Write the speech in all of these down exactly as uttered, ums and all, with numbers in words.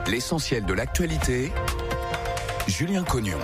L'essentiel de l'actualité, Julien Cognon.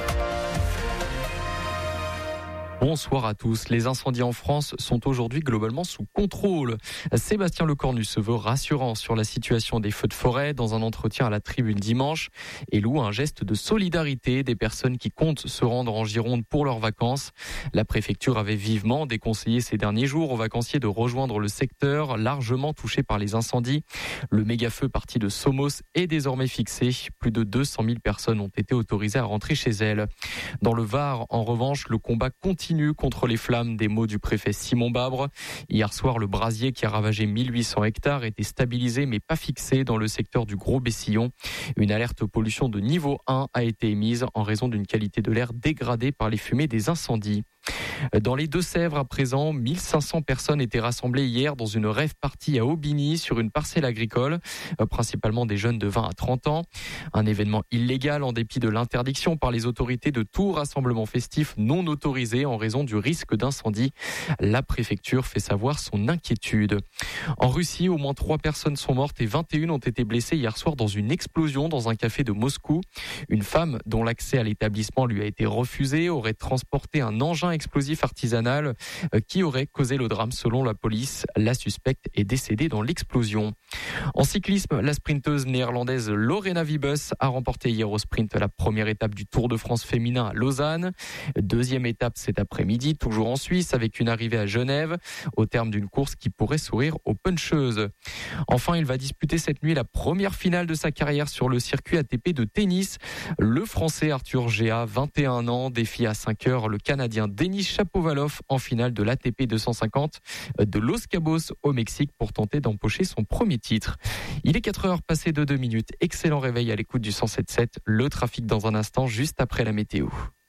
Bonsoir à tous. Les incendies en France sont aujourd'hui globalement sous contrôle. Sébastien Lecornu se veut rassurant sur la situation des feux de forêt dans un entretien à la Tribune dimanche et loue un geste de solidarité des personnes qui comptent se rendre en Gironde pour leurs vacances. La préfecture avait vivement déconseillé ces derniers jours aux vacanciers de rejoindre le secteur largement touché par les incendies. Le méga-feu parti de Somos est désormais fixé. Plus de deux cent mille personnes ont été autorisées à rentrer chez elles. Dans le Var, en revanche, le combat continue contre les flammes, des mots du préfet Simon Babre. Hier soir, le brasier qui a ravagé mille huit cents hectares était stabilisé mais pas fixé dans le secteur du Gros-Bessillon. Une alerte pollution de niveau un a été émise en raison d'une qualité de l'air dégradée par les fumées des incendies. Dans les Deux-Sèvres, à présent, mille cinq cents personnes étaient rassemblées hier dans une rave party à Aubigny sur une parcelle agricole, principalement des jeunes de vingt à trente ans. Un événement illégal en dépit de l'interdiction par les autorités de tout rassemblement festif non autorisé en raison du risque d'incendie. La préfecture fait savoir son inquiétude. En Russie, au moins trois personnes sont mortes et vingt et une ont été blessées hier soir dans une explosion dans un café de Moscou. Une femme dont l'accès à l'établissement lui a été refusé aurait transporté un engin explosif artisanal qui aurait causé le drame selon la police. La suspecte est décédée dans l'explosion. En cyclisme, la sprinteuse néerlandaise Lorena Wiebes a remporté hier au sprint la première étape du Tour de France féminin à Lausanne. Deuxième étape cet après-midi, toujours en Suisse, avec une arrivée à Genève, au terme d'une course qui pourrait sourire aux puncheuses. Enfin, il va disputer cette nuit la première finale de sa carrière sur le circuit A T P de tennis. Le Français Arthur Géa, vingt et un ans, défie à cinq heures le Canadien Denis Shapovalov en finale de l'A T P deux cent cinquante de Los Cabos au Mexique pour tenter d'empocher son premier titre. Il est quatre heures passées de deux minutes. Excellent réveil à l'écoute du cent sept virgule sept. Le trafic dans un instant, juste après la météo.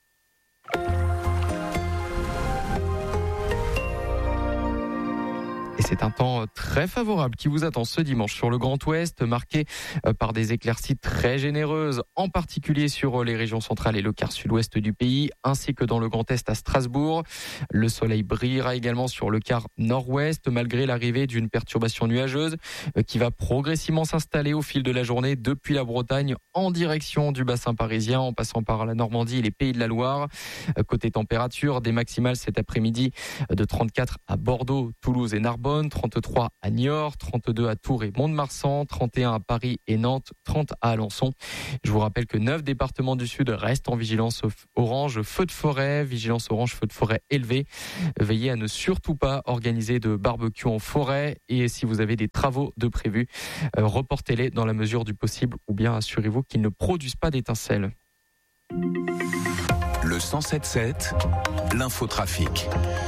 Et c'est un temps très favorable qui vous attend ce dimanche sur le Grand Ouest, marqué par des éclaircies très généreuses, en particulier sur les régions centrales et le quart sud-ouest du pays, ainsi que dans le Grand Est à Strasbourg. Le soleil brillera également sur le quart nord-ouest, malgré l'arrivée d'une perturbation nuageuse qui va progressivement s'installer au fil de la journée depuis la Bretagne en direction du bassin parisien, en passant par la Normandie et les Pays de la Loire. Côté température, des maximales cet après-midi de trente-quatre à Bordeaux, Toulouse et Narbonne, trente-trois à Niort, trente-deux à Tours et Mont-de-Marsan, trente et un à Paris et Nantes, trente à Alençon. Je vous rappelle que neuf départements du Sud restent en vigilance orange feu de forêt, vigilance orange feu de forêt élevée. Veillez à ne surtout pas organiser de barbecue en forêt et si vous avez des travaux de prévus, euh, reportez-les dans la mesure du possible ou bien assurez-vous qu'ils ne produisent pas d'étincelles. Le cent sept virgule sept, l'infotrafic.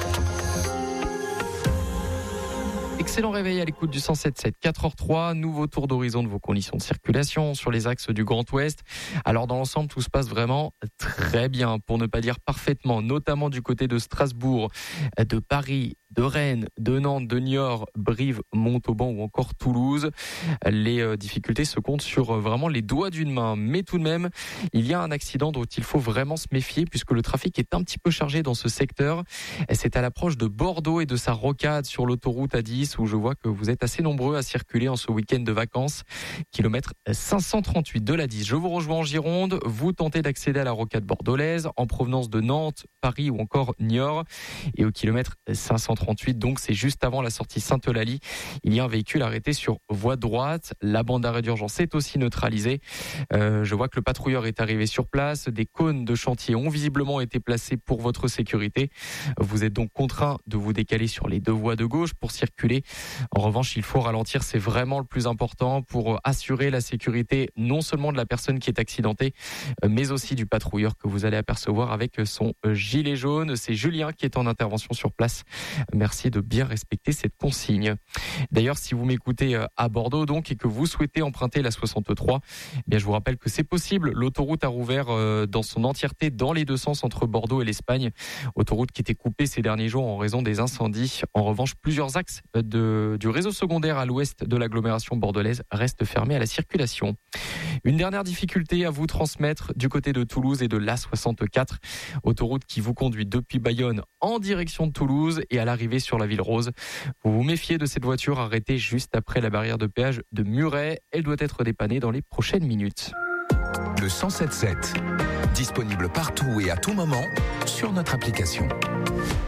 Excellent réveil à l'écoute du cent sept virgule sept, quatre heures trois, nouveau tour d'horizon de vos conditions de circulation sur les axes du Grand Ouest. Alors dans l'ensemble, tout se passe vraiment très bien, pour ne pas dire parfaitement, notamment du côté de Strasbourg, de Paris, de Rennes, de Nantes, de Niort, Brive, Montauban ou encore Toulouse. Les difficultés se comptent sur vraiment les doigts d'une main. Mais tout de même, il y a un accident dont il faut vraiment se méfier puisque le trafic est un petit peu chargé dans ce secteur. C'est à l'approche de Bordeaux et de sa rocade sur l'autoroute A dix où je vois que vous êtes assez nombreux à circuler en ce week-end de vacances. Kilomètre cinq cent trente-huit de l'A dix. Je vous rejoins en Gironde. Vous tentez d'accéder à la rocade bordelaise en provenance de Nantes, Paris ou encore Niort. Et au kilomètre cinq cent trente-huit, donc c'est juste avant la sortie Sainte-Eulalie, il y a un véhicule arrêté sur voie droite. La bande d'arrêt d'urgence est aussi neutralisée. Euh, je vois que le patrouilleur est arrivé sur place. Des cônes de chantier ont visiblement été placés pour votre sécurité. Vous êtes donc contraint de vous décaler sur les deux voies de gauche pour circuler. En revanche, il faut ralentir, c'est vraiment le plus important pour assurer la sécurité non seulement de la personne qui est accidentée, mais aussi du patrouilleur que vous allez apercevoir avec son gilet jaune. C'est Julien qui est en intervention sur place. Merci de bien respecter cette consigne. D'ailleurs, si vous m'écoutez à Bordeaux donc et que vous souhaitez emprunter la soixante-trois, eh bien je vous rappelle que c'est possible. L'autoroute a rouvert dans son entièreté dans les deux sens entre Bordeaux et l'Espagne. Autoroute qui était coupée ces derniers jours en raison des incendies. En revanche, plusieurs axes de, du réseau secondaire à l'ouest de l'agglomération bordelaise restent fermés à la circulation. Une dernière difficulté à vous transmettre du côté de Toulouse et de l'A soixante-quatre, autoroute qui vous conduit depuis Bayonne en direction de Toulouse et à l'arrivée sur la Ville Rose. Vous vous méfiez de cette voiture arrêtée juste après la barrière de péage de Muret. Elle doit être dépannée dans les prochaines minutes. Le cent sept sept, disponible partout et à tout moment sur notre application.